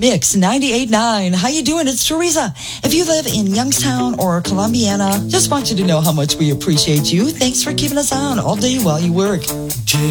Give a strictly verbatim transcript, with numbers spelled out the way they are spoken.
Mix ninety-eight point nine. How you doing? It's Teresa. If you live in Youngstown or Columbiana, just want you to know how much we appreciate you. Thanks for keeping us on all day while you work.